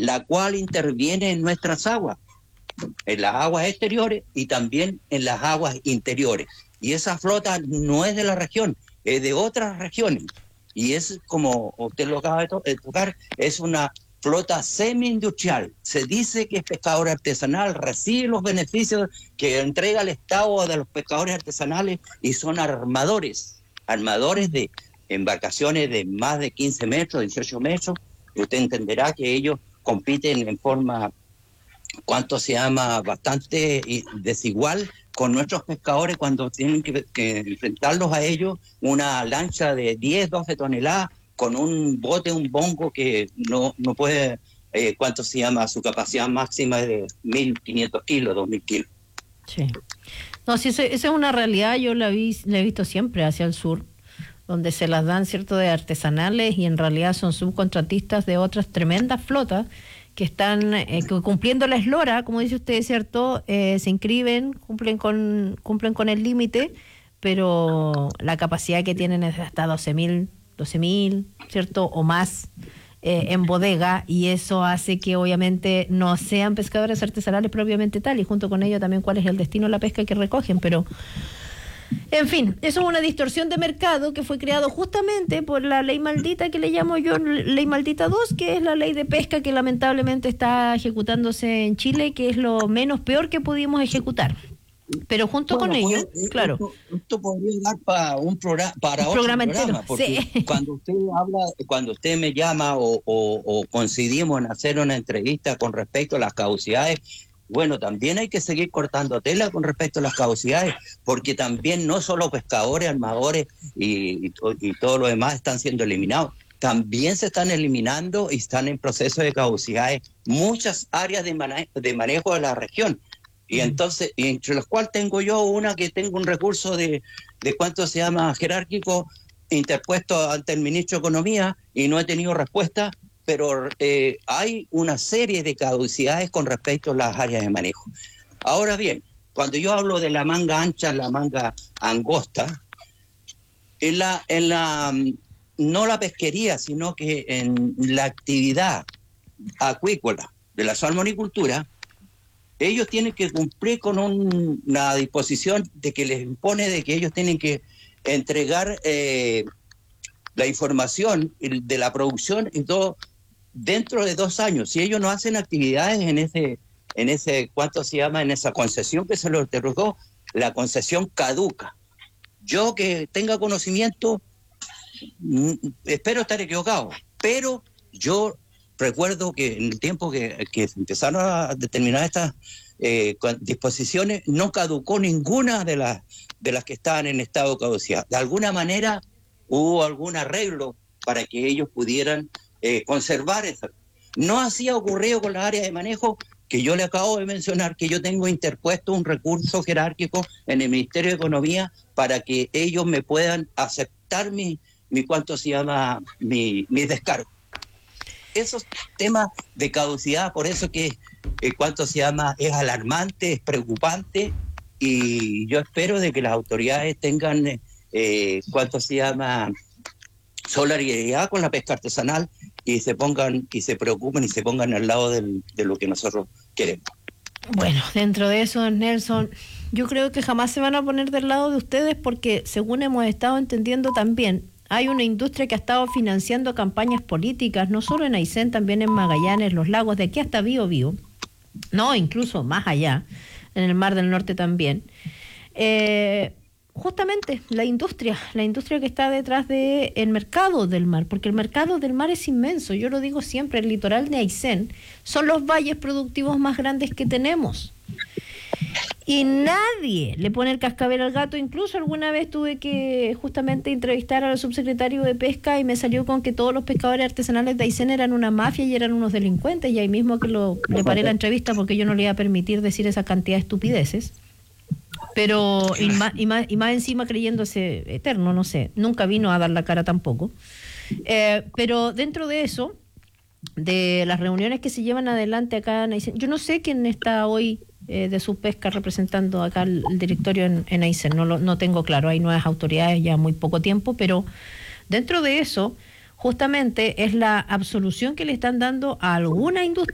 la cual interviene en nuestras aguas, en las aguas exteriores y también en las aguas interiores. Y esa flota no es de la región, es de otras regiones. Y es, como usted lo acaba de tocar, es una flota semi-industrial. Se dice que es pescador artesanal, recibe los beneficios que entrega el Estado de los pescadores artesanales y son armadores de embarcaciones de más de 15 metros, 18 metros. Usted entenderá que ellos compiten en forma, bastante desigual con nuestros pescadores cuando tienen que enfrentarlos a ellos, una lancha de 10, 12 toneladas, con un bote, un bongo que no puede, su capacidad máxima es de 1.500 kilos, 2.000 kilos. Sí. No, sí, esa es una realidad, yo la he visto siempre hacia el sur, donde se las dan, cierto, de artesanales y en realidad son subcontratistas de otras tremendas flotas que están cumpliendo la eslora, como dice usted, ¿cierto? Se inscriben, cumplen con el límite, pero la capacidad que tienen es hasta 12.000, ¿cierto? O más en bodega, y eso hace que obviamente no sean pescadores artesanales propiamente tal, y junto con ello también cuál es el destino de la pesca que recogen, pero en fin, eso es una distorsión de mercado que fue creado justamente por la ley maldita que le llamo yo, ley maldita 2, que es la ley de pesca que lamentablemente está ejecutándose en Chile, que es lo menos peor que pudimos ejecutar. Pero junto con ello, claro. Esto podría dar para un programa entero, porque sí. Cuando usted me llama o coincidimos en hacer una entrevista con respecto a las caducidades, bueno, también hay que seguir cortando tela con respecto a las caducidades, porque también no solo pescadores, armadores y todo lo demás están siendo eliminados, también se están eliminando y están en proceso de caducidades muchas áreas de manejo de la región. Y entonces, entre las cuales tengo yo una que tengo un recurso de jerárquico interpuesto ante el ministro de Economía y no he tenido respuesta, pero hay una serie de caducidades con respecto a las áreas de manejo. Ahora bien, cuando yo hablo de la manga ancha, la manga angosta, no la pesquería, sino que en la actividad acuícola de la salmonicultura, ellos tienen que cumplir con una disposición de que les impone de que ellos tienen que entregar la información de la producción y todo dentro de 2 años. Si ellos no hacen actividades en esa concesión que se les otorgó, la concesión caduca. Yo que tenga conocimiento, espero estar equivocado, pero yo recuerdo que en el tiempo que se empezaron a determinar estas disposiciones, no caducó ninguna de las que estaban en estado de caducidad. De alguna manera hubo algún arreglo para que ellos pudieran conservar eso. No así ha ocurrido con las áreas de manejo que yo le acabo de mencionar, que yo tengo interpuesto un recurso jerárquico en el Ministerio de Economía para que ellos me puedan aceptar mi descargo. Esos temas de caducidad, por eso que es alarmante, es preocupante, y yo espero de que las autoridades tengan solidaridad con la pesca artesanal y se preocupen y se pongan al lado de lo que nosotros queremos. Bueno, dentro de eso, Nelson, yo creo que jamás se van a poner del lado de ustedes porque, según hemos estado entendiendo también, hay una industria que ha estado financiando campañas políticas, no solo en Aysén, también en Magallanes, Los Lagos, de aquí hasta Biobío, no, incluso más allá, en el Mar del Norte también. Justamente la industria que está detrás del mercado del mar, porque el mercado del mar es inmenso, yo lo digo siempre, el litoral de Aysén son los valles productivos más grandes que tenemos. Y nadie le pone el cascabel al gato. Incluso alguna vez tuve que justamente entrevistar al subsecretario de Pesca y me salió con que todos los pescadores artesanales de Aysén eran una mafia y eran unos delincuentes, y ahí mismo que le paré la entrevista porque yo no le iba a permitir decir esa cantidad de estupideces. Pero y más encima creyéndose eterno, no sé, nunca vino a dar la cara tampoco. Pero dentro de eso, de las reuniones que se llevan adelante acá en Aysén, yo no sé quién está hoy de su pesca representando acá el directorio en Aysén, no tengo claro, hay nuevas autoridades ya muy poco tiempo, pero dentro de eso justamente es la absolución que le están dando a alguna industria